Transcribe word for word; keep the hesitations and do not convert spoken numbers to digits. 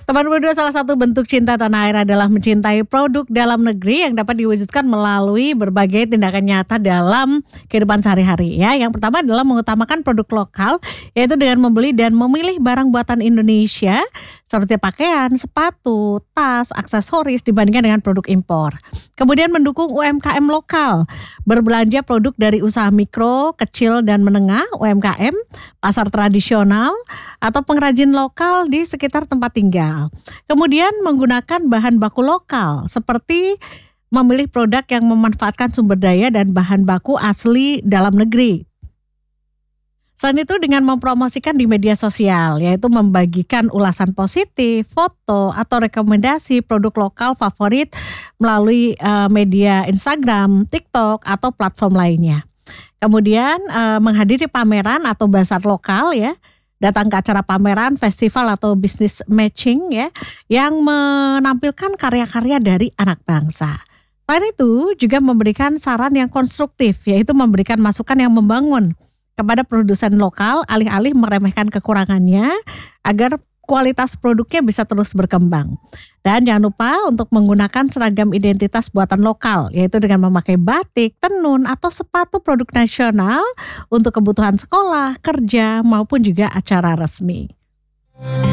Teman berdua, salah satu bentuk cinta tanah air adalah mencintai produk dalam negeri yang dapat diwujudkan melalui berbagai tindakan nyata dalam kehidupan sehari-hari ya. Yang pertama adalah mengutamakan produk lokal, yaitu dengan membeli dan memilih barang buatan Indonesia seperti pakaian, sepatu, tas, aksesoris dibandingkan dengan produk impor. Kemudian mendukung U M K M lokal, berbelanja produk dari usaha mikro, kecil dan menengah U M K M, pasar tradisional atau pengrajin lokal di sekitar tempat tinggal. Kemudian menggunakan bahan baku lokal seperti memilih produk yang memanfaatkan sumber daya dan bahan baku asli dalam negeri. Selain itu dengan mempromosikan di media sosial, yaitu membagikan ulasan positif, foto atau rekomendasi produk lokal favorit melalui uh, media Instagram, TikTok atau platform lainnya. Kemudian uh, menghadiri pameran atau bazar lokal ya. Datang ke acara pameran, festival atau bisnis matching ya, yang menampilkan karya-karya dari anak bangsa. Selain itu juga memberikan saran yang konstruktif, yaitu memberikan masukan yang membangun kepada produsen lokal, alih-alih meremehkan kekurangannya agar kualitas produknya bisa terus berkembang. Dan jangan lupa untuk menggunakan seragam identitas buatan lokal, yaitu dengan memakai batik, tenun, atau sepatu produk nasional untuk kebutuhan sekolah, kerja, maupun juga acara resmi.